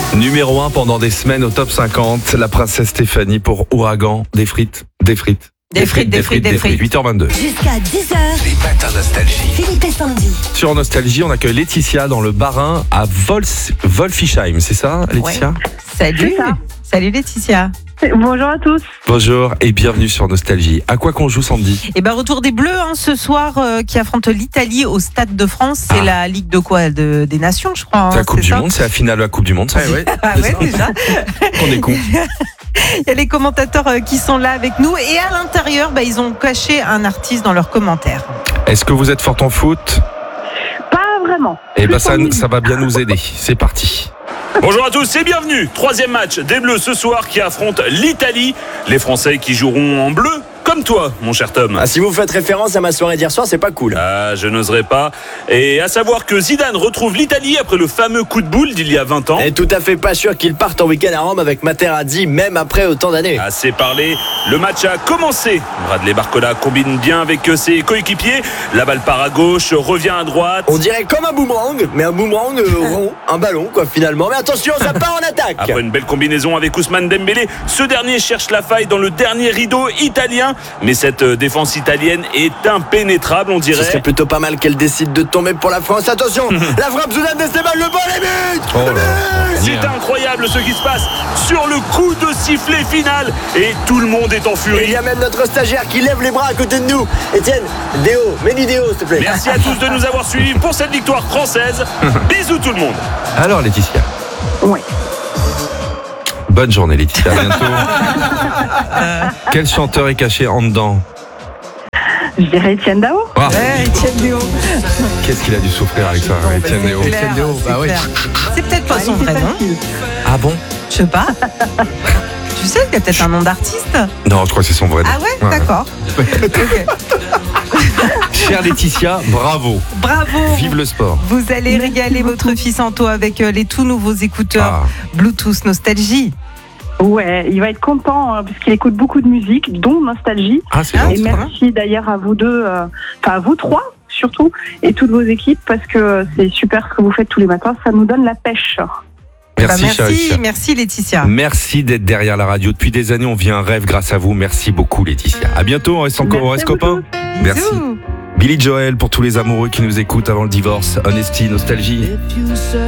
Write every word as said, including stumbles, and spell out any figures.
Numéro un pendant des semaines au top cinquante, la princesse Stéphanie pour Ouragan, des frites, des frites. Des frites, des frites, des frites. huit heures vingt-deux. Jusqu'à dix heures. Les matins nostalgie. Philippe et Sandy. Sur Nostalgie, on accueille Laetitia dans le Bas-Rhin à Vols- Wolfisheim, c'est ça Laetitia? Salut. C'est ça. Salut Laetitia. Bonjour à tous. Bonjour et bienvenue sur Nostalgie. À quoi qu'on joue samedi? Et ben retour des Bleus hein, ce soir euh, qui affrontent l'Italie au Stade de France. C'est Ah. la Ligue de quoi de, des Nations, je crois. hein, C'est la Coupe c'est du ça Monde, c'est la finale de la Coupe du Monde, ça ouais. Ah c'est ouais, ça. déjà. On est con. Il y a les commentateurs euh, qui sont là avec nous et à l'intérieur, bah, ils ont caché un artiste dans leurs commentaires. Est-ce que vous êtes fort en foot? Pas vraiment. Eh ben Plus ça, en musique. ça va bien nous aider. C'est parti. Bonjour à tous et bienvenue. Troisième match des Bleus ce soir qui affrontent l'Italie. Les Français qui joueront en bleu, comme toi, mon cher Tom. Ah, si vous faites référence à ma soirée d'hier soir, c'est pas cool. Ah, je n'oserais pas. Et à savoir que Zidane retrouve l'Italie après le fameux coup de boule d'il y a vingt ans. Et tout à fait pas sûr qu'il parte en week-end à Rome avec Materazzi, même après autant d'années. Assez parlé, le match a commencé. Bradley Barcola combine bien avec ses coéquipiers. La balle part à gauche, revient à droite. On dirait comme un boomerang, mais un boomerang euh, rond, un ballon quoi finalement. Mais attention, ça part en attaque. Après une belle combinaison avec Ousmane Dembélé, ce dernier cherche la faille dans le dernier rideau italien. Mais cette défense italienne est impénétrable, on Ce serait dirait. plutôt pas mal qu'elle décide de tomber pour la France. Attention, la frappe Zidane d'Esteban, le ball et but. Oh là là. C'est incroyable ce qui se passe sur le coup de sifflet final. Et tout le monde est en Et il furie. y a même notre stagiaire qui lève les bras à côté de nous. Étienne, Déo, mets-du Déo s'il te plaît. Merci à tous de nous avoir suivis pour cette victoire française. Bisous tout le monde. Alors Laetitia. Ouais. Bonne journée Laetitia, à bientôt. Quel chanteur est caché en dedans? Je dirais Etienne Dao. Ah, Ouais, Etienne Déo. qu'est-ce qu'il a dû souffrir avec ça, Non, Etienne bah, Déo. c'est clair, c'est bah oui. clair. C'est peut-être pas son vrai nom. Ah bon? Je sais pas. Tu sais qu'il y a peut-être un nom d'artiste. Non, je crois que c'est son vrai nom. Ah ouais, d'accord. Ok. Chère Laetitia, bravo. Bravo. Vive le sport. Vous allez régaler votre fils Anto avec euh, les tout nouveaux écouteurs Ah. Bluetooth Nostalgie. Ouais, il va être content hein, parce qu'il écoute beaucoup de musique, dont Nostalgie. Ah, c'est Ah, gentil. Et merci d'ailleurs à vous deux, euh, enfin à vous trois surtout, et toutes vos équipes parce que c'est super ce que vous faites tous les matins. Ça nous donne la pêche. Merci, Bah, chère merci, Laetitia. merci Laetitia. Merci d'être derrière la radio. Depuis des années, on vit un rêve grâce à vous. Merci beaucoup, Laetitia. À bientôt. On reste encore, on reste Merci à vous copains. Merci. Bisous. Billy Joel pour tous les amoureux qui nous écoutent avant le divorce. Honesty, Nostalgie.